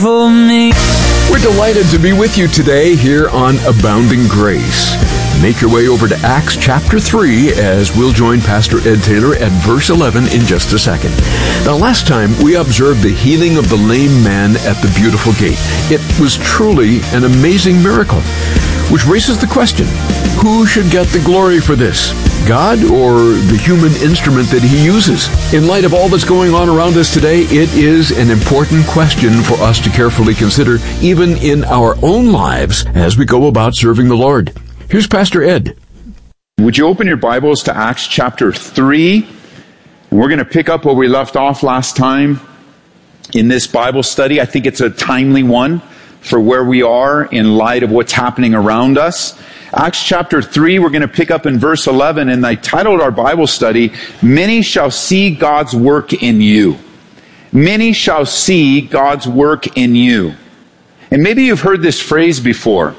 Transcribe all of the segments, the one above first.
for me. We're delighted to be with you today here on Abounding Grace. Make your way over to Acts chapter 3 as we'll join Pastor Ed Taylor at verse 11 in just a second. Now, last time we observed the healing of the lame man at the beautiful gate. It was truly an amazing miracle, which raises the question, who should get the glory for this? God or the human instrument that he uses? In light of all that's going on around us today, it is an important question for us to carefully consider, even in our own lives as we go about serving the Lord. Here's Pastor Ed. Would you open your Bibles to Acts chapter 3? And we're going to pick up where we left off last time in this Bible study. I think it's a timely one for where we are in light of what's happening around us. Acts chapter 3, we're going to pick up in verse 11, and I titled our Bible study, Many Shall See God's Work in You. Many shall see God's work in you. And maybe you've heard this phrase before.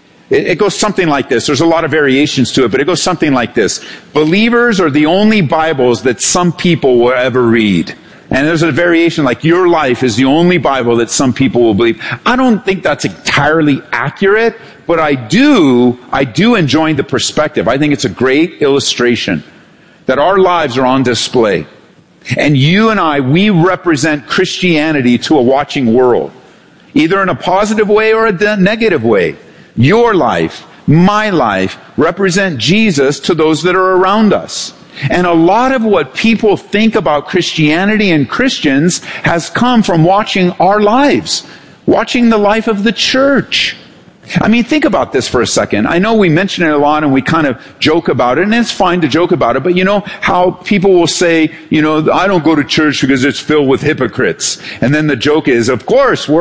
It goes something like this. There's a lot of variations to it, but it goes something like this. Believers are the only Bibles that some people will ever read. And there's a variation like your life is the only Bible that some people will believe. I don't think that's entirely accurate, but I do enjoy the perspective. I think it's a great illustration that our lives are on display. And you and I, we represent Christianity to a watching world, either in a positive way or a negative way. Your life, my life, represent Jesus to those that are around us. And a lot of what people think about Christianity and Christians has come from watching our lives, watching the life of the church. I mean, think about this for a second. I know we mention it a lot and we kind of joke about it, and it's fine to joke about it, but you know how people will say, I don't go to church because it's filled with hypocrites. And then the joke is, of course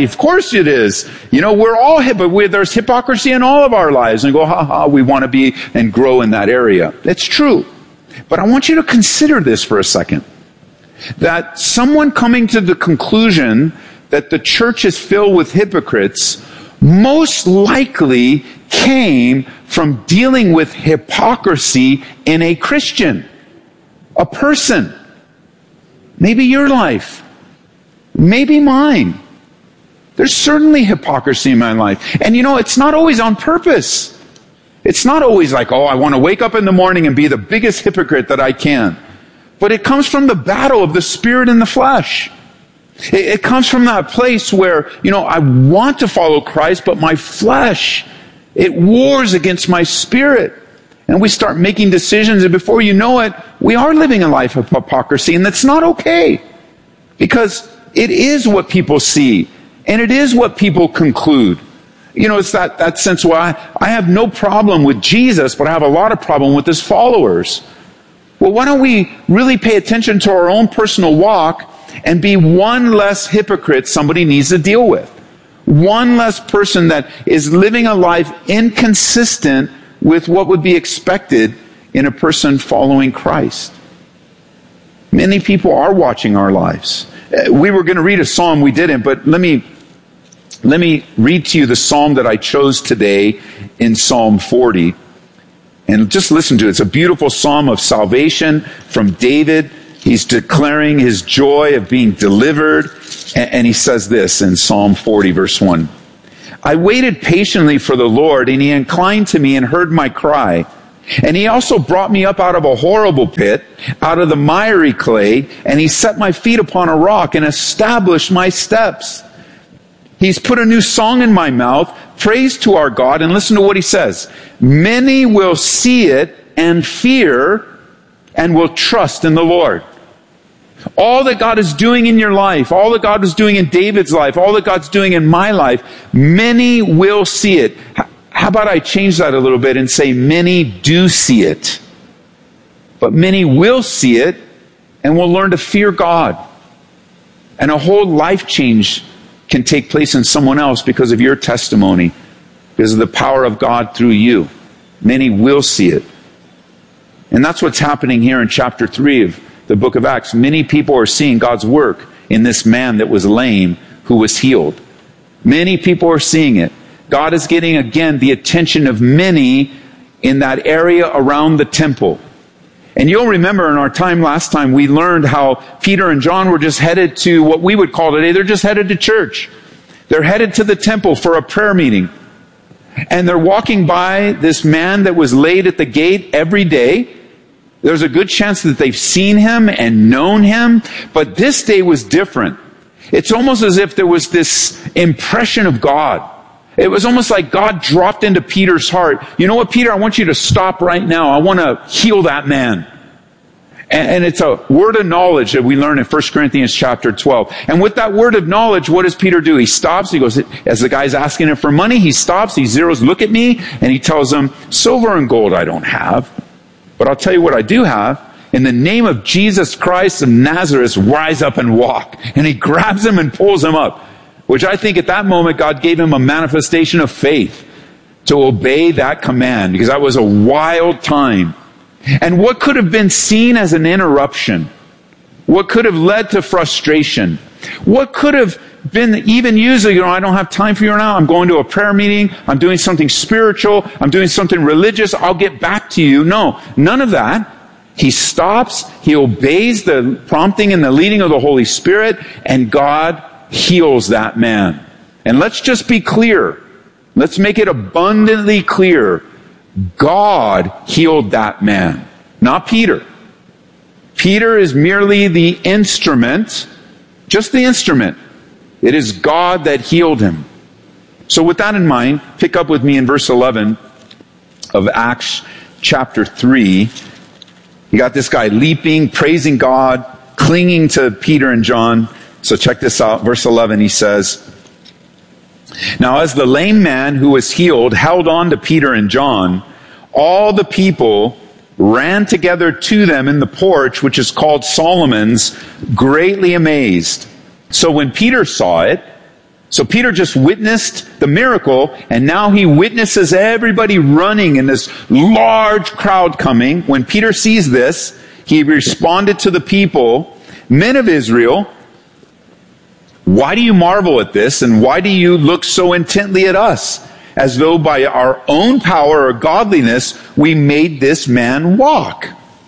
it is. We're all hypocrites. There's hypocrisy in all of our lives. And go, we want to be and grow in that area. It's true. But I want you to consider this for a second. That someone coming to the conclusion that the church is filled with hypocrites most likely came from dealing with hypocrisy in a Christian, a person. Maybe your life, maybe mine. There's certainly hypocrisy in my life. And it's not always on purpose. It's not always like, I want to wake up in the morning and be the biggest hypocrite that I can. But it comes from the battle of the spirit and the flesh. It comes from that place where, I want to follow Christ, but my flesh, it wars against my spirit. And we start making decisions, and before you know it, we are living a life of hypocrisy, and that's not okay. Because it is what people see, and it is what people conclude. It's that sense where I have no problem with Jesus, but I have a lot of problem with his followers. Well, why don't we really pay attention to our own personal walk and be one less hypocrite somebody needs to deal with. One less person that is living a life inconsistent with what would be expected in a person following Christ. Many people are watching our lives. We were going to read a psalm, we didn't, but let me read to you the psalm that I chose today in Psalm 40. And just listen to it. It's a beautiful psalm of salvation from David. He's declaring his joy of being delivered. And he says this in Psalm 40, verse 1. I waited patiently for the Lord, and he inclined to me and heard my cry. And he also brought me up out of a horrible pit, out of the miry clay, and he set my feet upon a rock and established my steps. He's put a new song in my mouth, praise to our God. And listen to what he says. Many will see it and fear and will trust in the Lord. All that God is doing in your life, all that God is doing in David's life, all that God's doing in my life, many will see it. How about I change that a little bit and say many do see it. But many will see it and will learn to fear God. And a whole life change can take place in someone else because of your testimony, because of the power of God through you. Many will see it. And that's what's happening here in chapter 3 of the book of Acts. Many people are seeing God's work in this man that was lame who was healed. Many people are seeing it. God is getting again the attention of many in that area around the temple. And you'll remember in our time last time, we learned how Peter and John were just headed to what we would call today, they're just headed to church. They're headed to the temple for a prayer meeting. And they're walking by this man that was laid at the gate every day. There's a good chance that they've seen him and known him, but this day was different. It's almost as if there was this impression of God. It was almost like God dropped into Peter's heart. You know what, Peter, I want you to stop right now. I want to heal that man. And it's a word of knowledge that we learn in 1 Corinthians chapter 12. And with that word of knowledge, what does Peter do? He stops. He goes, as the guy's asking him for money, he stops. He zeroes, look at me. And he tells him, silver and gold I don't have. But I'll tell you what I do have. In the name of Jesus Christ of Nazareth, rise up and walk. And he grabs him and pulls him up. Which I think at that moment, God gave him a manifestation of faith to obey that command. Because that was a wild time. And what could have been seen as an interruption? What could have led to frustration? What could have been even used, I don't have time for you now. I'm going to a prayer meeting. I'm doing something spiritual. I'm doing something religious. I'll get back to you. No, none of that. He stops. He obeys the prompting and the leading of the Holy Spirit, and God heals that man. And let's just be clear. Let's make it abundantly clear. God healed that man, not Peter. Peter is merely the instrument, just the instrument. It is God that healed him. So with that in mind, pick up with me in verse 11 of Acts chapter 3. You got this guy leaping, praising God, clinging to Peter and John. So check this out. Verse 11, he says, now as the lame man who was healed held on to Peter and John, all the people ran together to them in the porch, which is called Solomon's, greatly amazed. So when Peter saw it, so Peter just witnessed the miracle, and now he witnesses everybody running in this large crowd coming. When Peter sees this, he responded to the people, men of Israel, why do you marvel at this, and why do you look so intently at us, as though by our own power or godliness we made this man walk?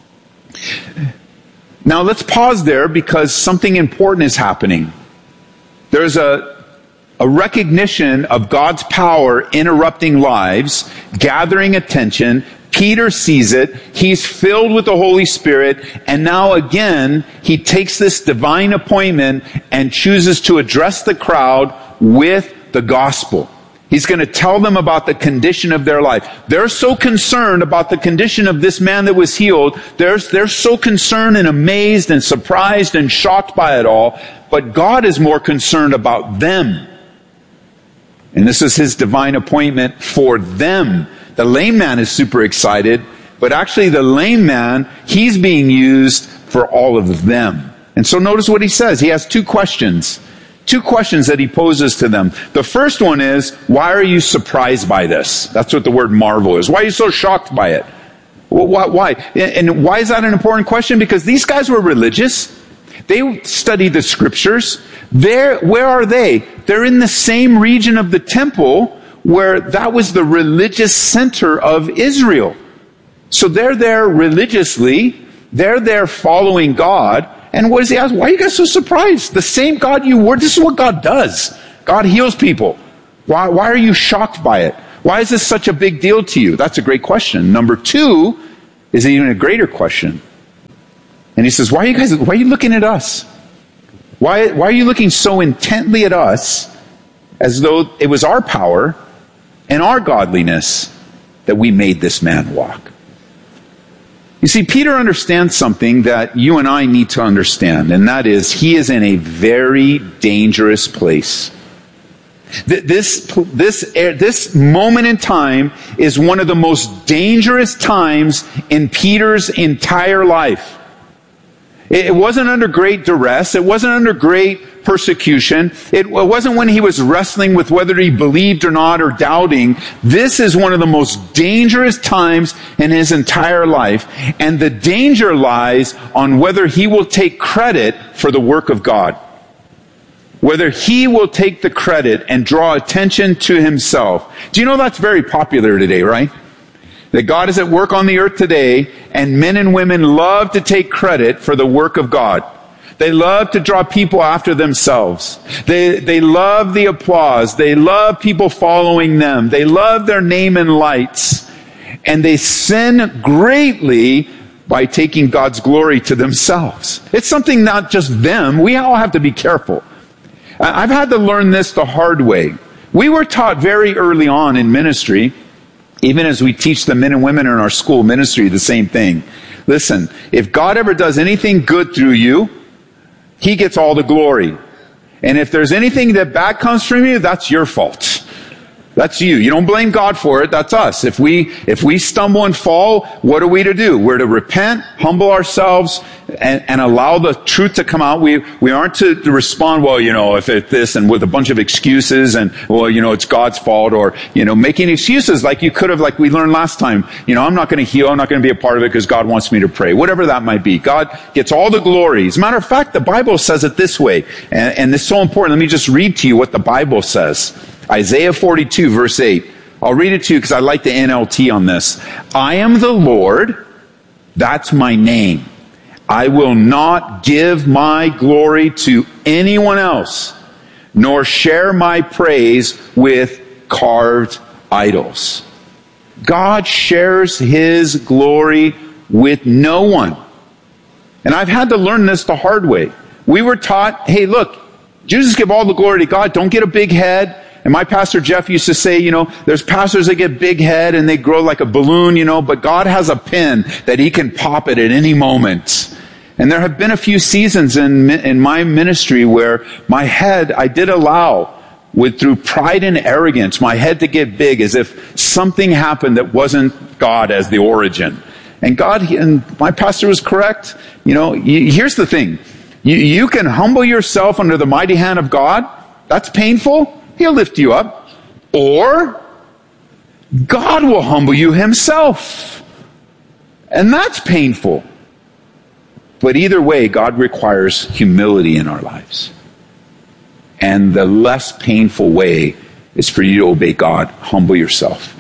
Now let's pause there, because something important is happening. There's a recognition of God's power interrupting lives, gathering attention. Peter sees it. He's filled with the Holy Spirit. And now again, he takes this divine appointment and chooses to address the crowd with the gospel. He's going to tell them about the condition of their life. They're so concerned about the condition of this man that was healed. They're so concerned and amazed and surprised and shocked by it all. But God is more concerned about them. And this is his divine appointment for them. The lame man is super excited, but actually the lame man, he's being used for all of them. And so notice what he says. He has two questions. Two questions that he poses to them. The first one is, why are you surprised by this? That's what the word marvel is. Why are you so shocked by it? Why? And why is that an important question? Because these guys were religious. They studied the scriptures. Where are they? They're in the same region of the temple where that was the religious center of Israel. So they're there religiously. They're there following God. And what does he ask? Why are you guys so surprised? The same God you were. This is what God does. God heals people. Why are you shocked by it? Why is this such a big deal to you? That's a great question. Number two is even a greater question. And he says, why are you looking at us? Why are you looking so intently at us as though it was our power and our godliness that we made this man walk? You see, Peter understands something that you and I need to understand, and that is he is in a very dangerous place. This moment in time is one of the most dangerous times in Peter's entire life. It wasn't under great duress. It wasn't under great persecution. It wasn't when he was wrestling with whether he believed or not or doubting. This is one of the most dangerous times in his entire life. And the danger lies on whether he will take credit for the work of God. Whether he will take the credit and draw attention to himself. Do you know that's very popular today, right? That God is at work on the earth today, and men and women love to take credit for the work of God. They love to draw people after themselves. They love the applause. They love people following them. They love their name and lights. And they sin greatly by taking God's glory to themselves. It's something not just them. We all have to be careful. I've had to learn this the hard way. We were taught very early on in ministry, even as we teach the men and women in our school ministry, the same thing. Listen, if God ever does anything good through you, He gets all the glory. And if there's anything that bad comes from you, that's your fault. That's you. You don't blame God for it. That's us. If we stumble and fall, what are we to do? We're to repent, humble ourselves, and allow the truth to come out. We aren't to respond, well, if it's this, and with a bunch of excuses, and, well, it's God's fault, or, making excuses like you could have, like we learned last time. I'm not going to heal. I'm not going to be a part of it because God wants me to pray. Whatever that might be. God gets all the glory. As a matter of fact, the Bible says it this way. And it's so important. Let me just read to you what the Bible says. Isaiah 42, verse 8. I'll read it to you because I like the NLT on this. I am the Lord, that's my name. I will not give my glory to anyone else, nor share my praise with carved idols. God shares His glory with no one. And I've had to learn this the hard way. We were taught, hey, look, Jesus give all the glory to God. Don't get a big head. And my pastor Jeff used to say, there's pastors that get big head and they grow like a balloon, but God has a pin that He can pop it at any moment. And there have been a few seasons in my ministry where my head, I did allow, through pride and arrogance, my head to get big as if something happened that wasn't God as the origin. And my pastor was correct. Here's the thing. You can humble yourself under the mighty hand of God. That's painful. He'll lift you up. Or God will humble you Himself. And that's painful. But either way, God requires humility in our lives. And the less painful way is for you to obey God. Humble yourself.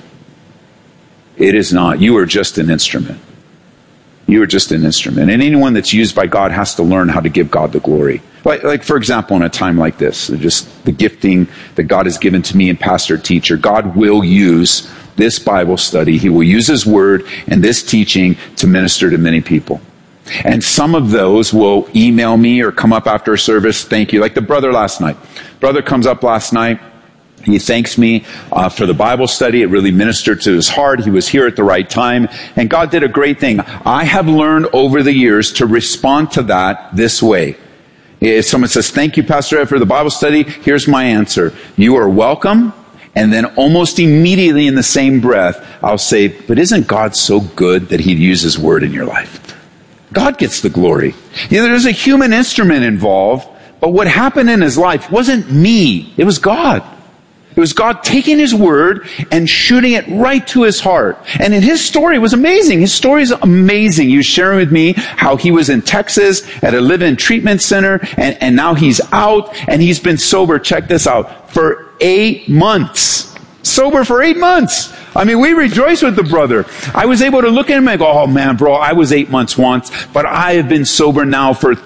It is not. You are just an instrument. You are just an instrument. And anyone that's used by God has to learn how to give God the glory. Like for example, in a time like this, just the gifting that God has given to me and pastor teacher, God will use this Bible study. He will use His Word and this teaching to minister to many people. And some of those will email me or come up after a service. Thank you. Like the brother last night. Brother comes up last night. He thanks me for the Bible study. It really ministered to his heart. He was here at the right time. And God did a great thing. I have learned over the years to respond to that this way. If someone says, thank you, Pastor Ed, for the Bible study, here's my answer. You are welcome. And then almost immediately in the same breath, I'll say, but isn't God so good that He'd use His Word in your life? God gets the glory. There's a human instrument involved, but what happened in his life wasn't me. It was God. It was God taking His Word and shooting it right to his heart. And in his story, it was amazing. His story is amazing. He was sharing with me how he was in Texas at a live-in treatment center, and now he's out, and he's been sober, check this out, for 8 months. Sober for 8 months. I mean, we rejoice with the brother. I was able to look at him and go, oh man, bro, I was 8 months once, but I have been sober now for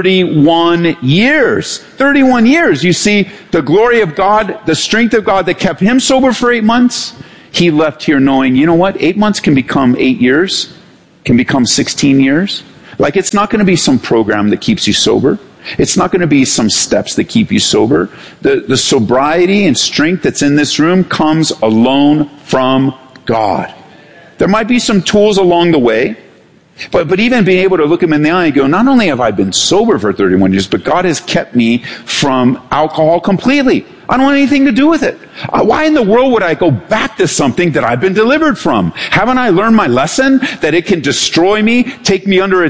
31 years. 31 years. You see, the glory of God, the strength of God that kept him sober for 8 months, he left here knowing, you know what? 8 months can become 8 years, can become 16 years. Like, it's not going to be some program that keeps you sober. It's not going to be some steps that keep you sober. The sobriety and strength that's in this room comes alone from God. There might be some tools along the way, but even being able to look him in the eye and go, not only have I been sober for 31 years, but God has kept me from alcohol completely. I don't want anything to do with it. Why in the world would I go back to something that I've been delivered from? Haven't I learned my lesson that it can destroy me, take me under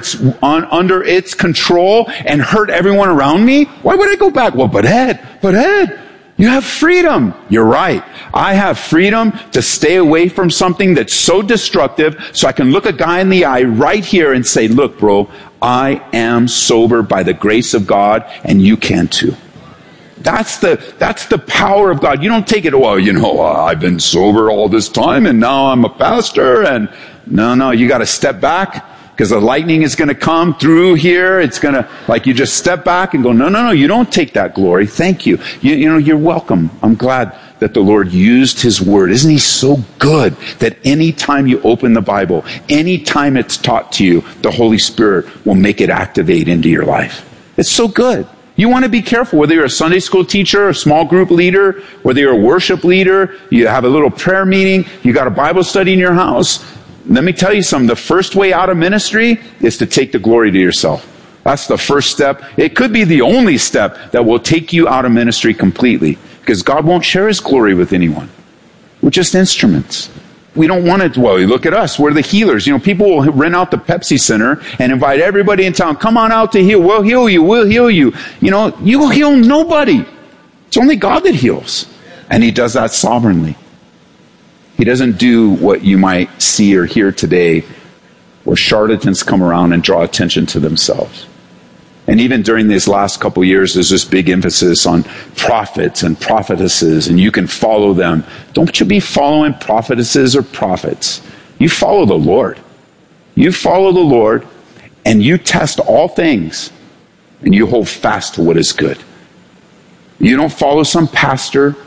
its control, and hurt everyone around me? Why would I go back? Well, but Ed, you have freedom. You're right. I have freedom to stay away from something that's so destructive, so I can look a guy in the eye right here and say, look, bro, I am sober by the grace of God, and you can too. That's the power of God. You don't take it, well, I've been sober all this time and now I'm a pastor, and no, you got to step back Because the lightning is going to come through here. It's going to, like, you just step back and go, no, you don't take that glory. Thank you. You know, you're welcome. I'm glad that the Lord used His Word. Isn't He so good that any time you open the Bible, any time it's taught to you, the Holy Spirit will make it activate into your life. It's so good. You want to be careful, whether you're a Sunday school teacher, a small group leader, whether you're a worship leader, you have a little prayer meeting, you got a Bible study in your house. Let me tell you something. The first way out of ministry is to take the glory to yourself. That's the first step. It could be the only step that will take you out of ministry completely, because God won't share His glory with anyone. We're just instruments. We don't want it. Well, look at us. We're the healers. You know, people will rent out the Pepsi Center and invite everybody in town. Come on out to heal. We'll heal you. We'll heal you. You know, you will heal nobody. It's only God that heals. And He does that sovereignly. He doesn't do what you might see or hear today, where charlatans come around and draw attention to themselves. And even during these last couple of years, there's this big emphasis on prophets and prophetesses, and you can follow them. Don't you be following prophetesses or prophets. You follow the Lord. You follow the Lord, and you test all things, and you hold fast to what is good. You don't follow some pastor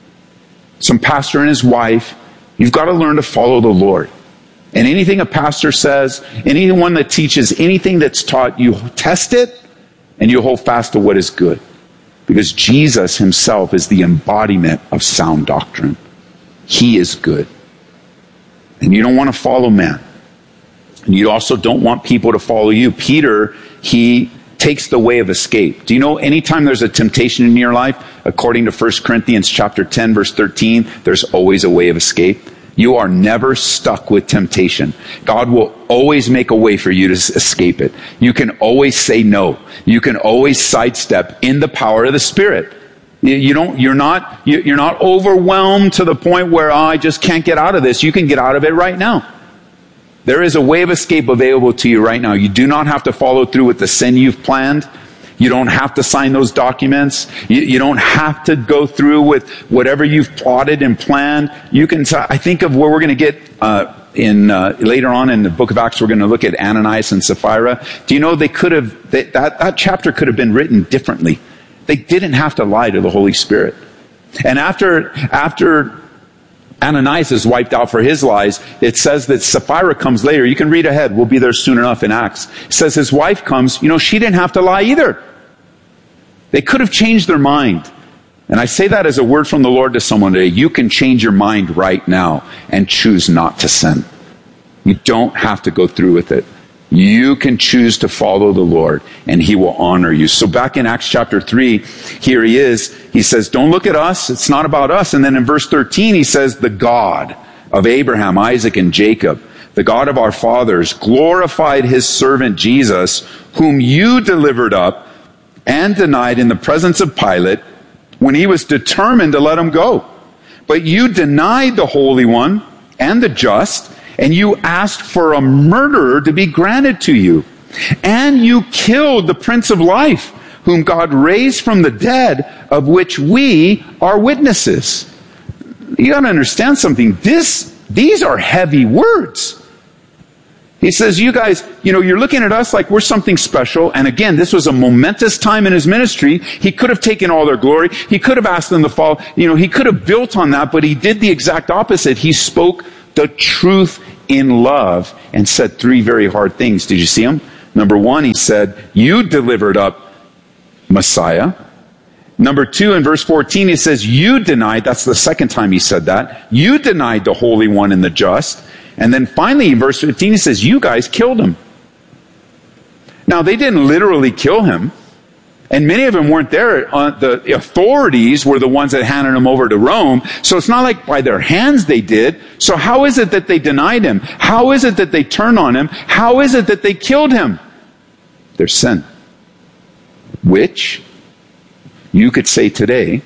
and his wife. You've got to learn to follow the Lord. And anything a pastor says, anyone that teaches anything that's taught, you test it and you hold fast to what is good. Because Jesus Himself is the embodiment of sound doctrine. He is good. And you don't want to follow man. And you also don't want people to follow you. Peter, he takes the way of escape. Do you know anytime there's a temptation in your life, according to 1 Corinthians chapter 10, verse 13, there's always a way of escape? You are never stuck with temptation. God will always make a way for you to escape it. You can always say no. You can always sidestep in the power of the Spirit. You're not overwhelmed to the point where, I just can't get out of this. You can get out of it right now. There is a way of escape available to you right now. You do not have to follow through with the sin you've planned. You don't have to sign those documents. You don't have to go through with whatever you've plotted and planned. You can. I think of where we're going to get later on in the book of Acts. We're going to look at Ananias and Sapphira. Do you know they could have that chapter could have been written differently? They didn't have to lie to the Holy Spirit. And after Ananias is wiped out for his lies, it says that Sapphira comes later. You can read ahead. We'll be there soon enough in Acts. It says his wife comes. You know, she didn't have to lie either. They could have changed their mind. And I say that as a word from the Lord to someone today. You can change your mind right now and choose not to sin. You don't have to go through with it. You can choose to follow the Lord, and He will honor you. So back in Acts chapter 3, here he is. He says, don't look at us. It's not about us. And then in verse 13, he says, the God of Abraham, Isaac, and Jacob, the God of our fathers, glorified His servant Jesus, whom you delivered up and denied in the presence of Pilate when he was determined to let Him go. But you denied the Holy One and the just, and you asked for a murderer to be granted to you. And you killed the Prince of Life, whom God raised from the dead, of which we are witnesses. You got to understand something. These are heavy words. He says, you guys, you're looking at us like we're something special. And again, this was a momentous time in His ministry. He could have taken all their glory. He could have asked them to fall. He could have built on that, but He did the exact opposite. He spoke the truth in love and said 3 very hard things. Did you see them? Number 1, He said, you delivered up Messiah. Number 2, in verse 14, He says, you denied, that's the second time He said that, you denied the Holy One and the just. And then finally, in verse 15, He says, you guys killed Him. Now, they didn't literally kill Him. And many of them weren't there. The authorities were the ones that handed Him over to Rome. So it's not like by their hands they did. So how is it that they denied Him? How is it that they turned on Him? How is it that they killed Him? Their sin. Which you could say today,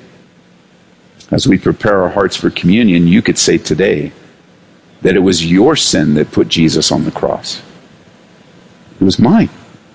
as we prepare our hearts for communion, you could say today that it was your sin that put Jesus on the cross. It was mine.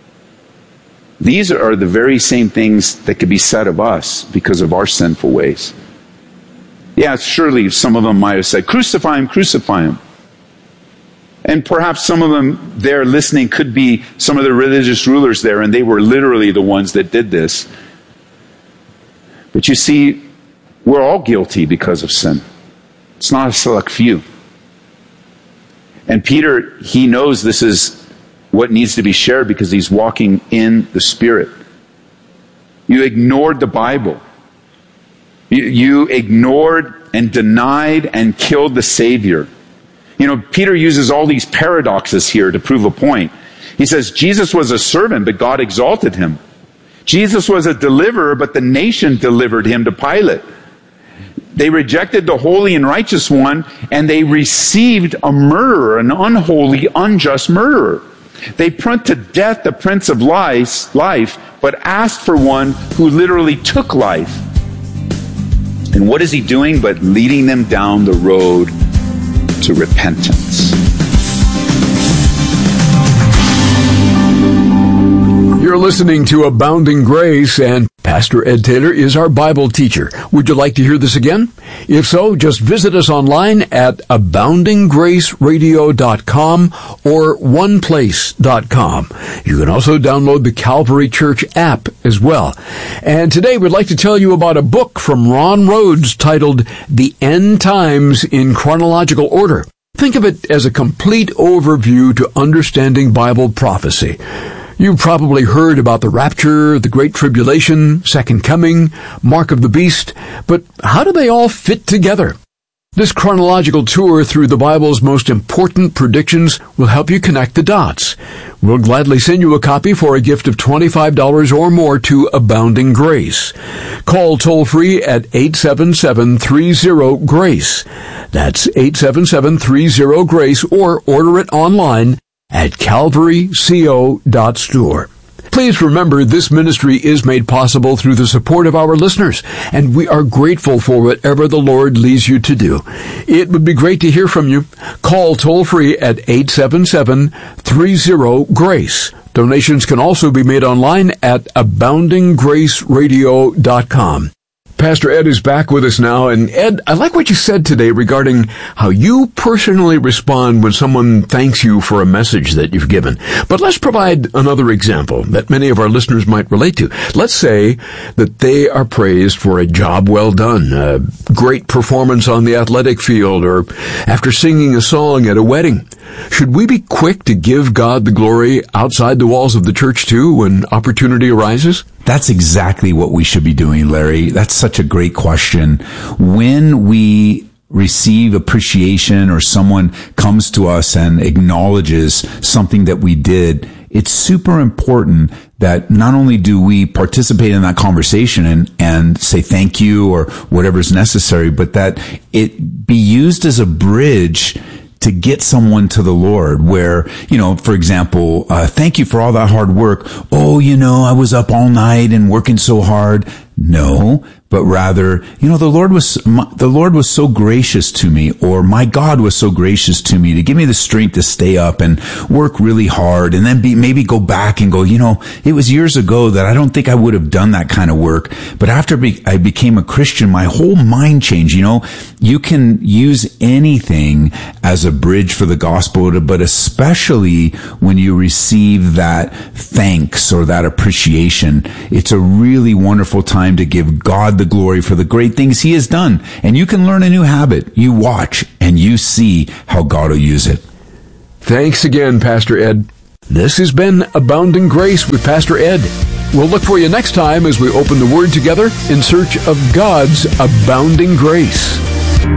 These are the very same things that could be said of us because of our sinful ways. Yeah, surely some of them might have said, crucify Him, crucify Him. And perhaps some of them there listening could be some of the religious rulers there, and they were literally the ones that did this. But you see, we're all guilty because of sin. It's not a select few. And Peter, he knows this is what needs to be shared because he's walking in the Spirit. You ignored the Bible. You ignored and denied and killed the Savior. You know, Peter uses all these paradoxes here to prove a point. He says, Jesus was a servant, but God exalted him. Jesus was a deliverer, but the nation delivered him to Pilate. They rejected the holy and righteous one, and they received a murderer, an unholy, unjust murderer. They put to death the Prince of life, but asked for one who literally took life. And what is he doing but leading them down the road to repentance? You're listening to Abounding Grace, and Pastor Ed Taylor is our Bible teacher. Would you like to hear this again? If so, just visit us online at aboundinggraceradio.com or oneplace.com. You can also download the Calvary Church app as well. And today we'd like to tell you about a book from Ron Rhodes titled The End Times in Chronological Order. Think of it as a complete overview to understanding Bible prophecy. You've probably heard about the rapture, the Great Tribulation, Second Coming, Mark of the Beast, but how do they all fit together? This chronological tour through the Bible's most important predictions will help you connect the dots. We'll gladly send you a copy for a gift of $25 or more to Abounding Grace. Call toll-free at 877-30-GRACE. That's 877-30-GRACE, or order it online at calvaryco.store. Please remember, this ministry is made possible through the support of our listeners, and we are grateful for whatever the Lord leads you to do. It would be great to hear from you. Call toll-free at 877-30-GRACE. Donations can also be made online at aboundinggraceradio.com. Pastor Ed is back with us now, and Ed, I like what you said today regarding how you personally respond when someone thanks you for a message that you've given. But let's provide another example that many of our listeners might relate to. Let's say that they are praised for a job well done, a great performance on the athletic field, or after singing a song at a wedding. Should we be quick to give God the glory outside the walls of the church too when opportunity arises? That's exactly what we should be doing, Larry. That's such a great question. When we receive appreciation or someone comes to us and acknowledges something that we did, it's super important that not only do we participate in that conversation and say thank you or whatever is necessary, but that it be used as a bridge to get someone to the Lord, where, for example, thank you for all that hard work. Oh, I was up all night and working so hard. No, but rather, the Lord was so gracious to me, or my God was so gracious to me to give me the strength to stay up and work really hard, and then maybe go back and go, it was years ago that I don't think I would have done that kind of work. But after I became a Christian, my whole mind changed. You can use anything as a bridge for the gospel, but especially when you receive that thanks or that appreciation, it's a really wonderful time to give God the glory for the great things He has done. And you can learn a new habit. You watch and you see how God will use it. Thanks again, Pastor Ed. This has been Abounding Grace with Pastor Ed. We'll look for you next time as we open the Word together in search of God's abounding grace.